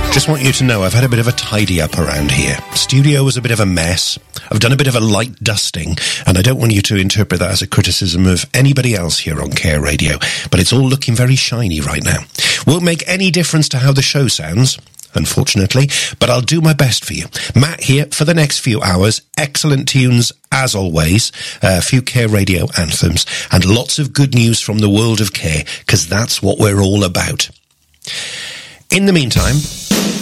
Just want you to know I've had a bit of a tidy up around here. Studio was a bit of a mess. I've done a bit of a light dusting, and I don't want you to interpret that as a criticism of anybody else here on Care Radio, but it's all looking very shiny right now. Won't make any difference to how the show sounds, unfortunately, but I'll do my best for you. Matt here for the next few hours. Excellent tunes, as always. A few Care Radio anthems, and lots of good news from the world of care, because that's what we're all about. In the meantime,